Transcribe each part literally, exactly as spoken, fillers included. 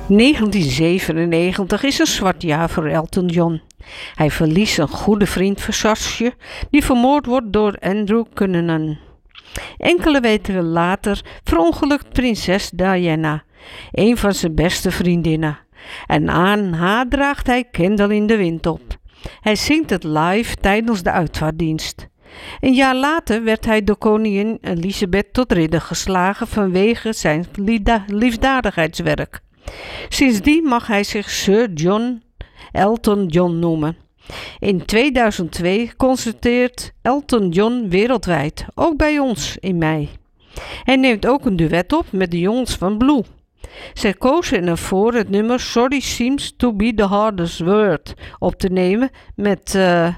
negentien zevenennegentig is een zwart jaar voor Elton John. Hij verliest een goede vriend Versace, die vermoord wordt door Andrew Cunanan. Enkele weken later verongelukt prinses Diana, een van zijn beste vriendinnen. En aan haar draagt hij Candle in the Wind op. Hij zingt het live tijdens de uitvaartdienst. Een jaar later werd hij door koningin Elizabeth tot ridder geslagen vanwege zijn liefdadigheidswerk. Sindsdien mag hij zich Sir John Elton John noemen. In tweeduizend twee concerteert Elton John wereldwijd, ook bij ons in mei. Hij neemt ook een duet op met de jongens van Blue. Zij kozen ervoor het nummer Sorry Seems to be the Hardest Word op te nemen met uh,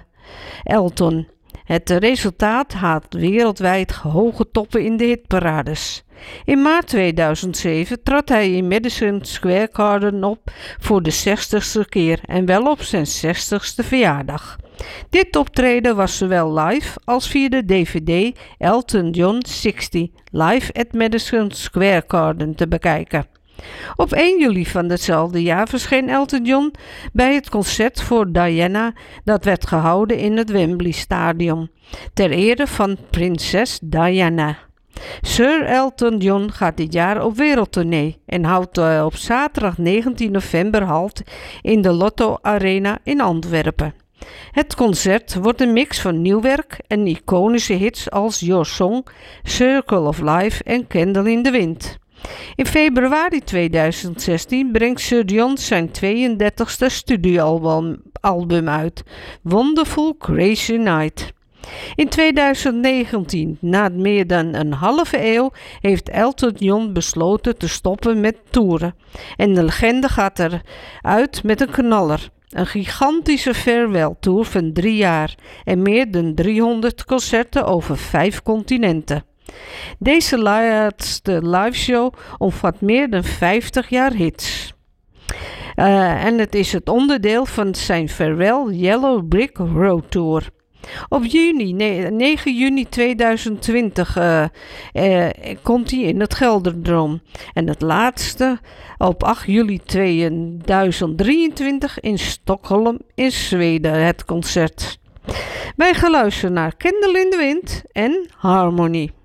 Elton. Het resultaat haalt wereldwijd hoge toppen in de hitparades. In maart tweeduizend zeven trad hij in Madison Square Garden op voor de zestigste keer en wel op zijn zestigste verjaardag. Dit optreden was zowel live als via de D V D Elton John zestig Live at Madison Square Garden te bekijken. Op één juli van datzelfde jaar verscheen Elton John bij het concert voor Diana dat werd gehouden in het Wembley Stadion, ter ere van prinses Diana. Sir Elton John gaat dit jaar op wereldtournee en houdt uh, op zaterdag negentien november halt in de Lotto Arena in Antwerpen. Het concert wordt een mix van nieuw werk en iconische hits als Your Song, Circle of Life en Candle in the Wind. In februari tweeduizend zestien brengt Sir John zijn tweeëndertigste studioalbum album uit, Wonderful Crazy Night. In tweeduizend negentien, na meer dan een halve eeuw, heeft Elton John besloten te stoppen met toeren. En de legende gaat eruit met een knaller. Een gigantische farewell tour van drie jaar en meer dan driehonderd concerten over vijf continenten. Deze laatste liveshow omvat meer dan vijftig jaar hits. Uh, en het is het onderdeel van zijn Farewell Yellow Brick Road Tour. Op juni, negen juni tweeduizend twintig uh, uh, komt hij in het Gelderdoom. En het laatste op acht juli tweeduizend drieëntwintig in Stockholm in Zweden het concert. Wij gaan luisteren naar Candle in the Wind en Harmony.